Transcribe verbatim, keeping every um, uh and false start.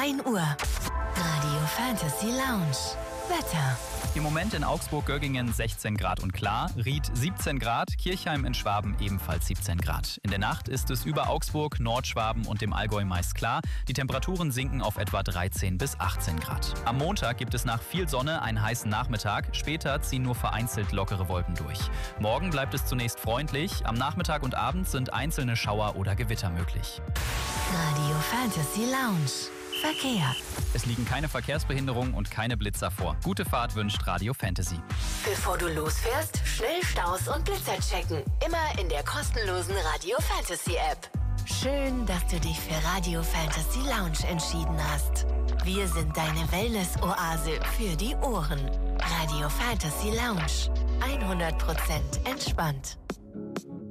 ein Uhr. Radio Fantasy Lounge. Wetter. Im Moment in Augsburg-Göggingen sechzehn Grad und klar, Ried siebzehn Grad, Kirchheim in Schwaben ebenfalls siebzehn Grad. In der Nacht ist es über Augsburg, Nordschwaben und dem Allgäu meist klar. Die Temperaturen sinken auf etwa dreizehn bis achtzehn Grad. Am Montag gibt es nach viel Sonne einen heißen Nachmittag. Später ziehen nur vereinzelt lockere Wolken durch. Morgen bleibt es zunächst freundlich. Am Nachmittag und Abend sind einzelne Schauer oder Gewitter möglich. Radio Fantasy Lounge. Verkehr. Es liegen keine Verkehrsbehinderungen und keine Blitzer vor. Gute Fahrt wünscht Radio Fantasy. Bevor du losfährst, schnell Staus und Blitzer checken. Immer in der kostenlosen Radio Fantasy App. Schön, dass du dich für Radio Fantasy Lounge entschieden hast. Wir sind deine Wellness-Oase für die Ohren. Radio Fantasy Lounge. hundert Prozent entspannt.